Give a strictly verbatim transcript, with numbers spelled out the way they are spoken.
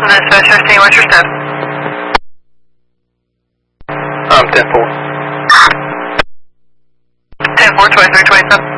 Dispatcher, see what's your step? Um, ten four. ten four, twenty-three, twenty-seven.